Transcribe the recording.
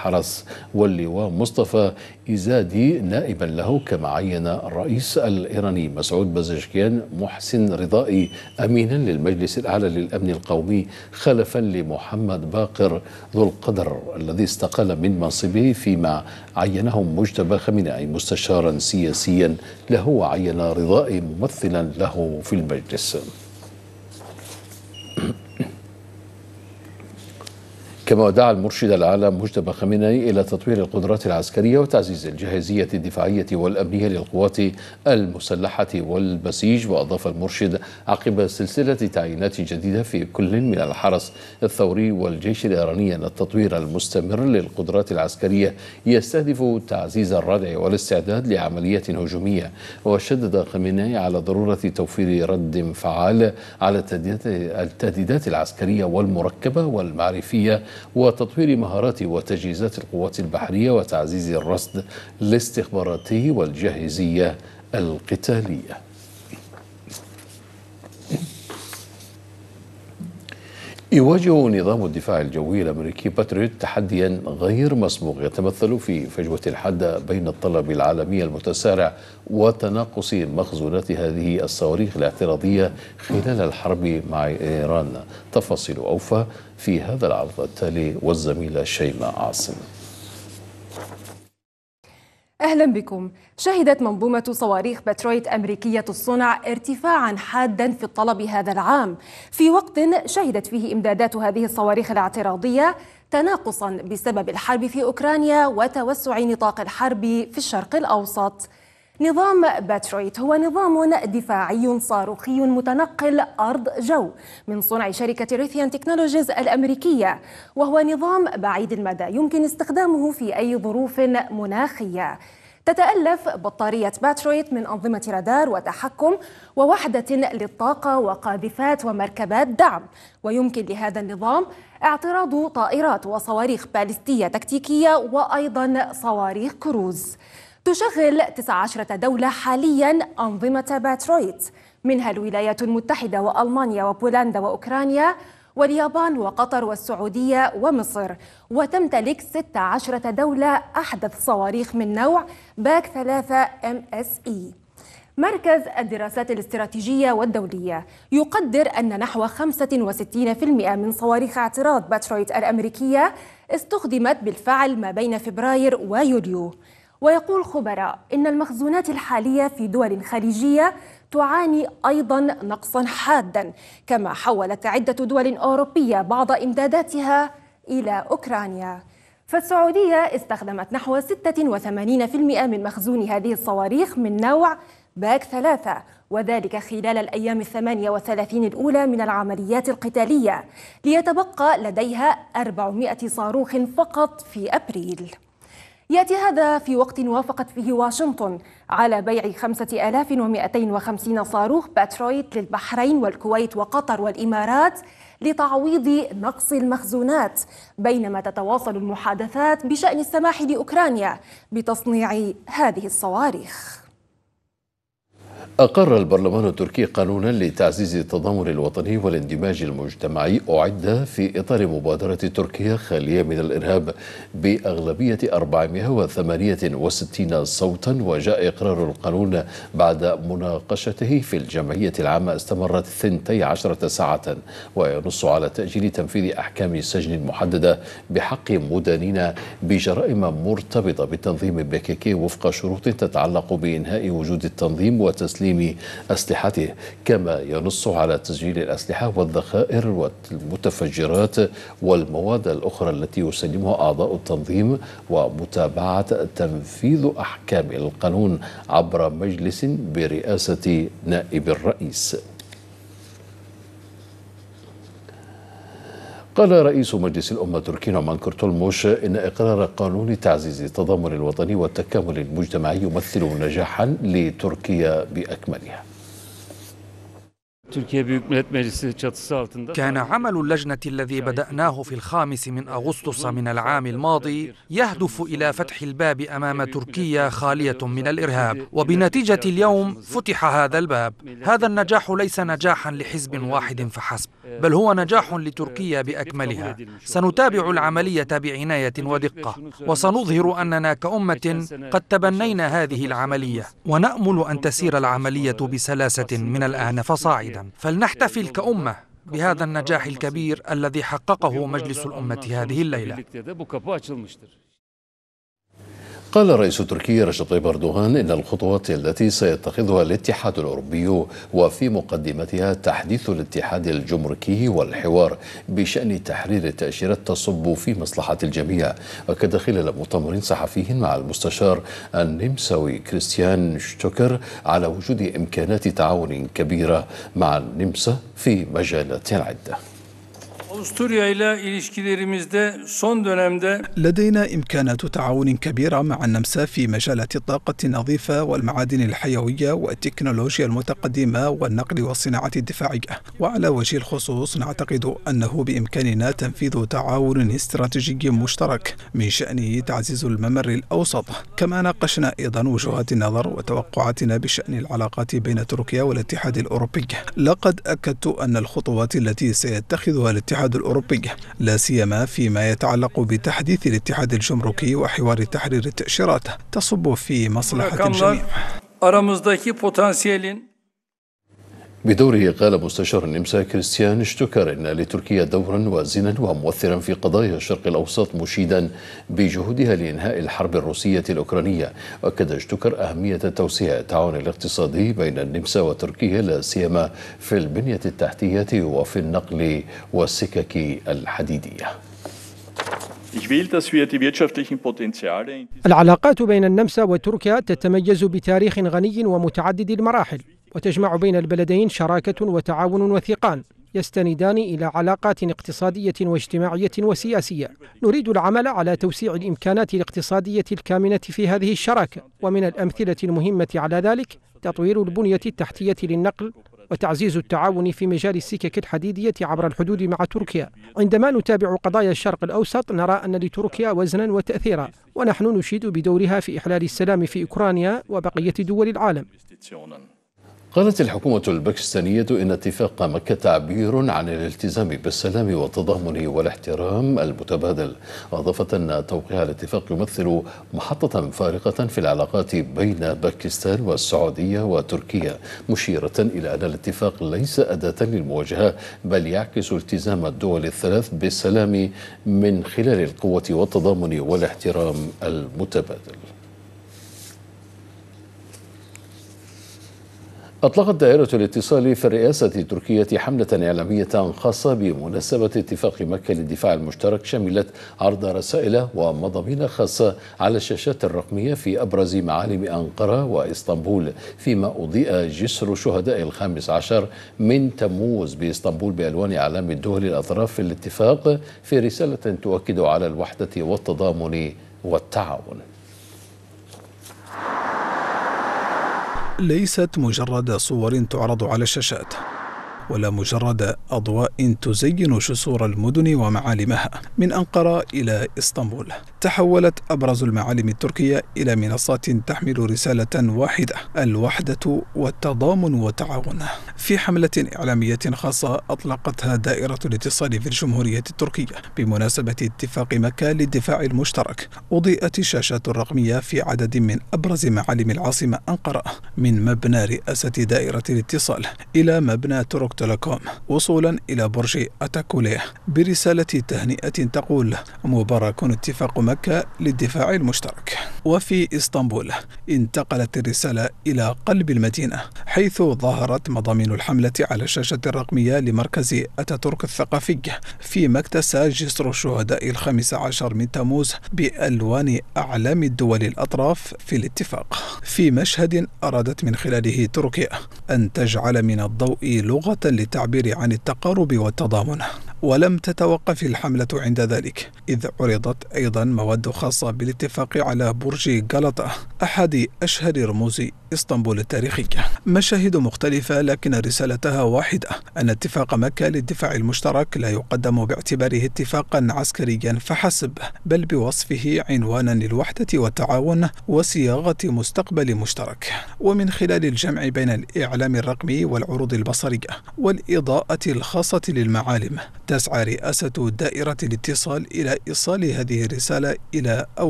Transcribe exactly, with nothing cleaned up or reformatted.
الحرس واللواء مصطفى إيزادي نائبا له، كما عين الرئيس الإيراني مسعود بازشكيان محسن رضائي أمينا للمجلس الأعلى للأمن القومي خلفا لمحمد باقر ذو القدر الذي استقال من منصبه، فيما عينه مجتبى خامنئي مستشارا سياسيا له وعين رضائي ممثلا له في المجلس. كما دعا المرشد العام مجتبى خامنئي إلى تطوير القدرات العسكرية وتعزيز الجاهزية الدفاعية والأمنية للقوات المسلحة والبسيج. وأضاف المرشد عقب سلسلة تعيينات جديدة في كل من الحرس الثوري والجيش الإيراني أن التطوير المستمر للقدرات العسكرية يستهدف تعزيز الردع والاستعداد لعمليات هجومية. وشدد خامنئي على ضرورة توفير رد فعال على التهديدات العسكرية والمركبة والمعرفية، وتطوير مهارات وتجهيزات القوات البحرية، وتعزيز الرصد الاستخباراتي والجاهزية القتالية. يواجه نظام الدفاع الجوي الأمريكي باتريوت تحديا غير مسبوق يتمثل في فجوة الحد بين الطلب العالمي المتسارع وتناقص مخزونات هذه الصواريخ الاعتراضية خلال الحرب مع إيران. تفاصيل أوفى في هذا العرض التالي والزميلة شيماء عاصم. أهلا بكم. شهدت منظومة صواريخ باترويت أمريكية الصنع ارتفاعا حادا في الطلب هذا العام، في وقت شهدت فيه إمدادات هذه الصواريخ الاعتراضية تناقصا بسبب الحرب في أوكرانيا وتوسع نطاق الحرب في الشرق الأوسط. نظام باترويت هو نظام دفاعي صاروخي متنقل أرض-جو من صنع شركة ريثيان تكنولوجيز الأمريكية، وهو نظام بعيد المدى يمكن استخدامه في أي ظروف مناخية. تتألف بطارية باترويت من أنظمة رادار وتحكم ووحدة للطاقة وقاذفات ومركبات دعم، ويمكن لهذا النظام اعتراض طائرات وصواريخ باليستية تكتيكية وأيضا صواريخ كروز. تشغل تسع عشرة دولة حاليا أنظمة باترويت، منها الولايات المتحدة وألمانيا وبولندا وأوكرانيا واليابان وقطر والسعودية ومصر، وتمتلك ستة عشرة دولة أحدث صواريخ من نوع باك ثلاثة إم إس إي. مركز الدراسات الاستراتيجية والدولية يقدر أن نحو خمسة وستين بالمئة من صواريخ اعتراض باترويت الأمريكية استخدمت بالفعل ما بين فبراير ويوليو. ويقول خبراء إن المخزونات الحالية في دول خليجية تعاني أيضا نقصا حادا، كما حولت عدة دول أوروبية بعض إمداداتها إلى أوكرانيا. فالسعودية استخدمت نحو ستة وثمانين بالمئة من مخزون هذه الصواريخ من نوع باك ثلاثة، وذلك خلال الأيام الثمانية والثلاثين الأولى من العمليات القتالية، ليتبقى لديها أربعمئة صاروخ فقط في أبريل. يأتي هذا في وقت وافقت فيه واشنطن على بيع خمسة آلاف ومئتين وخمسين صاروخ باترويت للبحرين والكويت وقطر والإمارات لتعويض نقص المخزونات، بينما تتواصل المحادثات بشأن السماح لأوكرانيا بتصنيع هذه الصواريخ. أقر البرلمان التركي قانونا لتعزيز التضامن الوطني والاندماج المجتمعي أعد في إطار مبادرة تركيا خالية من الإرهاب بأغلبية أربعمئة وثمانية وستين صوتا. وجاء إقرار القانون بعد مناقشته في الجمعية العامة استمرت اثنتي عشرة ساعة، وينص على تأجيل تنفيذ أحكام سجن محددة بحق مدانين بجرائم مرتبطة بالتنظيم البيكيكي وفق شروط تتعلق بإنهاء وجود التنظيم وتسليم أسلحته. كما ينص على تسجيل الأسلحة والذخائر والمتفجرات والمواد الأخرى التي يسلمها أعضاء التنظيم، ومتابعة تنفيذ أحكام القانون عبر مجلس برئاسة نائب الرئيس. قال رئيس مجلس الأمة التركي نومان كورتولموش إن إقرار قانون تعزيز التضامن الوطني والتكامل المجتمعي يمثل نجاحا لتركيا بأكملها. كان عمل اللجنة الذي بدأناه في الخامس من أغسطس من العام الماضي يهدف إلى فتح الباب أمام تركيا خالية من الإرهاب، وبنتيجة اليوم فتح هذا الباب. هذا النجاح ليس نجاحا لحزب واحد فحسب، بل هو نجاح لتركيا بأكملها. سنتابع العملية بعناية ودقة، وسنظهر أننا كأمة قد تبنينا هذه العملية، ونأمل أن تسير العملية بسلاسة من الآن فصاعدا. فلنحتفل كأمة بهذا النجاح الكبير الذي حققه مجلس الأمة هذه الليلة. قال رئيس تركيا رجب طيب أردوغان إن الخطوات التي سيتخذها الاتحاد الأوروبي وفي مقدمتها تحديث الاتحاد الجمركي والحوار بشأن تحرير التأشيرات تصب في مصلحة الجميع. وكان خلال مؤتمر صحفي مع المستشار النمساوي كريستيان شتوكر على وجود إمكانات تعاون كبيرة مع النمسا في مجالات عدة. لدينا إمكانات تعاون كبيرة مع النمسا في مجالات الطاقة النظيفة والمعادن الحيوية والتكنولوجيا المتقدمة والنقل والصناعة الدفاعية. وعلى وجه الخصوص نعتقد أنه بإمكاننا تنفيذ تعاون استراتيجي مشترك من شأنه تعزيز الممر الأوسط. كما ناقشنا أيضا وجهات النظر وتوقعاتنا بشأن العلاقات بين تركيا والاتحاد الأوروبي. لقد أكدت أن الخطوات التي سيتخذها الاتحاد الأوروبي لا سيما فيما يتعلق بتحديث الاتحاد الجمركي وحوار تحرير التأشيرات تصب في مصلحة الجميع. بدوره قال مستشار النمسا كريستيان شتوكر إن لتركيا دورا وازنا ومؤثرا في قضايا الشرق الأوسط، مشيدا بجهودها لإنهاء الحرب الروسية الأوكرانية. وأكد شتوكر أهمية توسيع التعاون الاقتصادي بين النمسا وتركيا لا سيما في البنية التحتية وفي النقل والسكك الحديدية. العلاقات بين النمسا وتركيا تتميز بتاريخ غني ومتعدد المراحل، وتجمع بين البلدين شراكة وتعاون وثيقان يستندان إلى علاقات اقتصادية واجتماعية وسياسية. نريد العمل على توسيع الإمكانات الاقتصادية الكامنة في هذه الشراكة، ومن الأمثلة المهمة على ذلك تطوير البنية التحتية للنقل وتعزيز التعاون في مجال السكك الحديدية عبر الحدود مع تركيا. عندما نتابع قضايا الشرق الأوسط نرى أن لتركيا وزنا وتأثيرا، ونحن نشيد بدورها في إحلال السلام في أوكرانيا وبقية دول العالم. قالت الحكومة الباكستانية إن اتفاق مكة تعبير عن الالتزام بالسلام والتضامن والاحترام المتبادل. وأضافت أن توقيع الاتفاق يمثل محطة فارقة في العلاقات بين باكستان والسعودية وتركيا، مشيرة إلى أن الاتفاق ليس أداة للمواجهة، بل يعكس التزام الدول الثلاث بالسلام من خلال القوة والتضامن والاحترام المتبادل. أطلقت دائرة الاتصال في الرئاسة التركية حملة إعلامية خاصة بمناسبة اتفاق مكة للدفاع المشترك، شملت عرض رسائل ومضامين خاصة على الشاشات الرقمية في أبرز معالم أنقرة وإسطنبول، فيما أضيء جسر شهداء الخامس عشر من تموز بإسطنبول بألوان أعلام الدول الأطراف في الاتفاق، في رسالة تؤكد على الوحدة والتضامن والتعاون. ليست مجرد صور تعرض على الشاشات، ولا مجرد أضواء تزين جسور المدن ومعالمها. من أنقرة إلى إسطنبول تحولت أبرز المعالم التركية إلى منصات تحمل رسالة واحدة: الوحدة والتضامن والتعاون. في حملة إعلامية خاصة أطلقتها دائرة الاتصال في الجمهورية التركية بمناسبة اتفاق مكة للدفاع المشترك، أضيئت الشاشات الرقمية في عدد من أبرز معالم العاصمة أنقرة، من مبنى رئاسة دائرة الاتصال إلى مبنى ترك تيليكوم، وصولا إلى برج أتاكوليه، برسالة تهنئة تقول: مبارك اتفاق مكة للدفاع المشترك. وفي إسطنبول انتقلت الرسالة إلى قلب المدينة، حيث ظهرت مضامين الحملة على الشاشة الرقمية لمركز أتاتورك الثقافي، فيما اكتسى جسر الشهداء الخامس عشر من تموز بألوان أعلام الدول الأطراف في الاتفاق، في مشهد أرادت من خلاله تركيا أن تجعل من الضوء لغة للتعبير عن التقارب والتضامن. ولم تتوقف الحملة عند ذلك، إذ عرضت أيضا مواد خاصة بالاتفاق على برج غلطة، أحد أشهر رموز إسطنبول التاريخية. مشاهد مختلفة لكن رسالتها واحدة، أن اتفاق مكة للدفاع المشترك لا يقدم باعتباره اتفاقا عسكريا فحسب، بل بوصفه عنوانا للوحدة والتعاون وصياغة مستقبل مشترك. ومن خلال الجمع بين الإعلام الرقمي والعروض البصرية والإضاءة الخاصة للمعالم، تسعى رئاسة دائرة الاتصال إلى إيصال هذه الرسالة إلى